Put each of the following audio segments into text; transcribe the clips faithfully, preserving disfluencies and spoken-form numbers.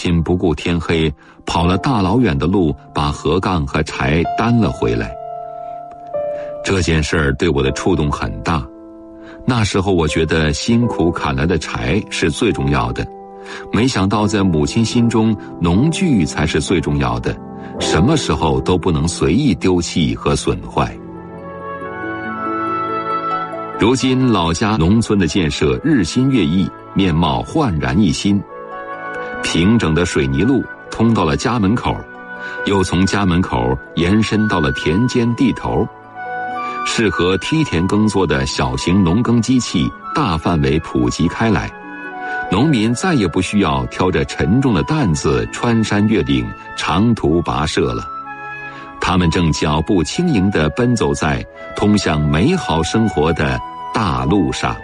亲不顾天黑，跑了大老远的路，把河杠和柴担了回来。这件事儿对我的触动很大。那时候我觉得辛苦砍来的柴是最重要的，没想到在母亲心中，农具才是最重要的，什么时候都不能随意丢弃和损坏。如今老家农村的建设日新月异，面貌焕然一新。平整的水泥路通到了家门口，又从家门口延伸到了田间地头。适合梯田耕作的小型农耕机器大范围普及开来，农民再也不需要挑着沉重的担子穿山越岭长途跋涉了，他们正脚步轻盈地奔走在通向美好生活的大路上。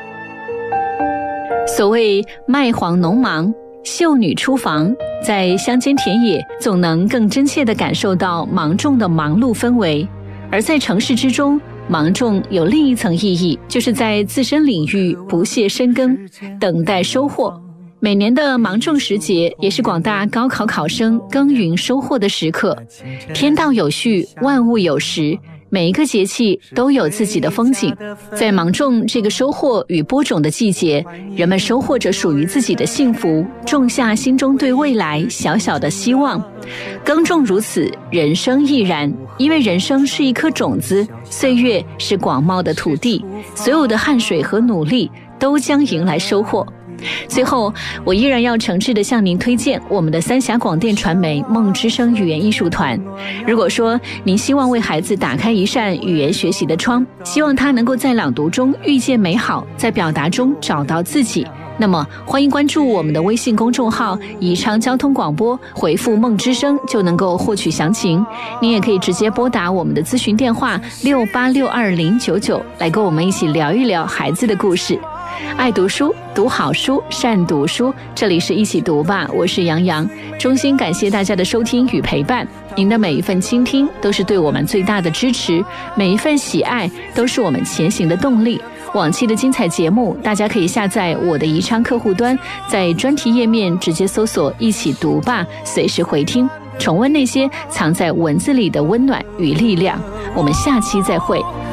所谓麦黄农忙，秀女出房，在乡间田野总能更真切地感受到芒种的忙碌氛围。而在城市之中，芒种有另一层意义，就是在自身领域不懈深耕，等待收获。每年的芒种时节，也是广大高考考生耕耘收获的时刻。天道有序，万物有时，每一个节气都有自己的风景。在芒种这个收获与播种的季节，人们收获着属于自己的幸福，种下心中对未来小小的希望。耕种如此，人生亦然，因为人生是一颗种子，岁月是广袤的土地，所有的汗水和努力都将迎来收获。最后，我依然要诚挚地向您推荐我们的三峡广电传媒梦之声语言艺术团。如果说您希望为孩子打开一扇语言学习的窗，希望他能够在朗读中遇见美好，在表达中找到自己，那么欢迎关注我们的微信公众号宜昌交通广播，回复梦之声就能够获取详情。您也可以直接拨打我们的咨询电话六八六二零九九，来跟我们一起聊一聊孩子的故事。爱读书，读好书，善读书，这里是一起读吧，我是杨洋。衷心感谢大家的收听与陪伴，您的每一份倾听都是对我们最大的支持，每一份喜爱都是我们前行的动力。往期的精彩节目大家可以下载我的宜昌客户端，在专题页面直接搜索一起读吧，随时回听，重温那些藏在文字里的温暖与力量。我们下期再会。